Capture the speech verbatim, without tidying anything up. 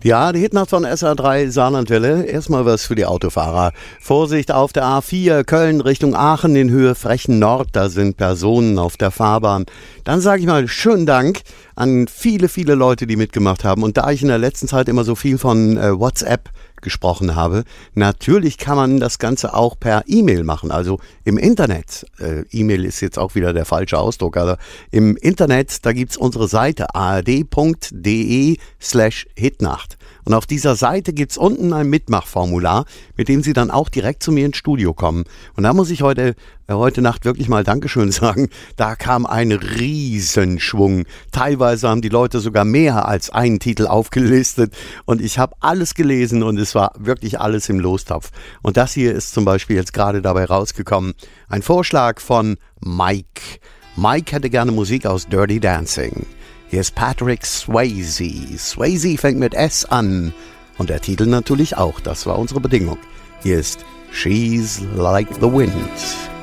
Ja, die Hitnacht von S R drei Saarlandwelle. Erstmal was für die Autofahrer. Vorsicht auf der A vier, Köln Richtung Aachen in Höhe Frechen Nord. Da sind Personen auf der Fahrbahn. Dann sage ich mal schönen Dank an viele, viele Leute, die mitgemacht haben. Und da ich in der letzten Zeit immer so viel von äh, WhatsApp gesprochen habe, natürlich kann man das Ganze auch per E-Mail machen, also im Internet. Äh, E-Mail ist jetzt auch wieder der falsche Ausdruck, aber im Internet, da gibt's unsere Seite a r d punkt d e slash hitnacht. Und auf dieser Seite gibt's unten ein Mitmachformular, mit dem Sie dann auch direkt zu mir ins Studio kommen. Und da muss ich heute, äh, heute Nacht wirklich mal Dankeschön sagen. Da kam ein Riesenschwung. Teilweise haben die Leute sogar mehr als einen Titel aufgelistet. Und ich habe alles gelesen und es war wirklich alles im Lostopf. Und das hier ist zum Beispiel jetzt gerade dabei rausgekommen. Ein Vorschlag von Mike. Mike hätte gerne Musik aus Dirty Dancing. Hier ist Patrick Swayze. Swayze fängt mit S an. Und der Titel natürlich auch. Das war unsere Bedingung. Hier ist She's Like the Wind.